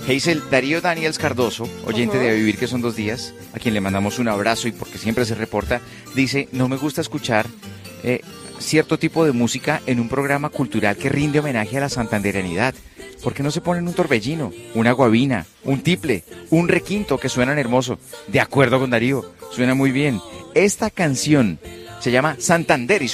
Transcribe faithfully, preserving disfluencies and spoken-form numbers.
Hazel Darío Daniels Cardoso, oyente Ujú. de A Vivir que son dos días, a quien le mandamos un abrazo y porque siempre se reporta, dice, no me gusta escuchar eh, cierto tipo de música en un programa cultural que rinde homenaje a la santandereanidad. ¿Por qué no se ponen un torbellino, una guabina, un tiple, un requinto que suenan hermoso? De acuerdo con Darío, suena muy bien. Esta canción se llama Santander y su